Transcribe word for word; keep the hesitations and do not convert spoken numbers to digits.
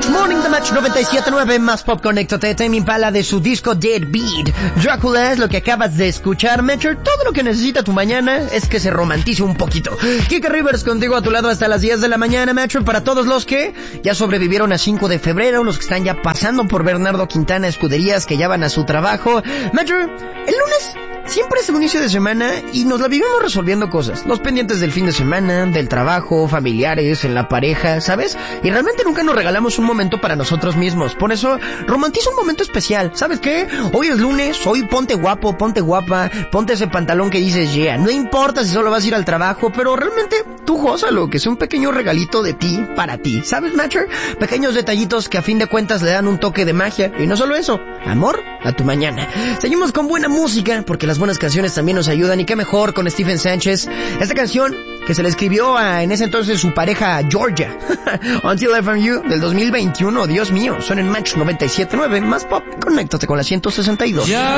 Morning de Match noventa y siete nueve, más pop, conéctate. Tame Impala de su disco Dead Beat. Drácula es lo que acabas de escuchar, Metcher. Todo lo que necesita tu mañana es que se romantice un poquito. Kike Rivers contigo a tu lado hasta las diez de la mañana, Metcher. Para todos los que ya sobrevivieron a cinco de febrero, los que están ya pasando por Bernardo Quintana Escuderías, que ya van a su trabajo. Metcher, el lunes siempre es el inicio de semana y nos la vivimos resolviendo cosas. Los pendientes del fin de semana, del trabajo, familiares, en la pareja, ¿sabes? Y realmente nunca nos regalamos un momento para nosotros mismos. Por eso, romantiza un momento especial. ¿Sabes qué? Hoy es lunes, hoy ponte guapo, ponte guapa, ponte ese pantalón que dices yeah. No importa si solo vas a ir al trabajo, pero realmente tú gózalo, que sea un pequeño regalito de ti para ti. ¿Sabes, Matcher? Pequeños detallitos que a fin de cuentas le dan un toque de magia. Y no solo eso, amor a tu mañana. Seguimos con buena música, porque las buenas canciones también nos ayudan. Y qué mejor con Stephen Sánchez. Esta canción que se le escribió a, en ese entonces, su pareja Georgia. Until I Found You, del dos mil veintiuno. Dios mío, son en Match noventa y siete nueve, más pop. Conéctate con la ciento sesenta y dos. Yeah.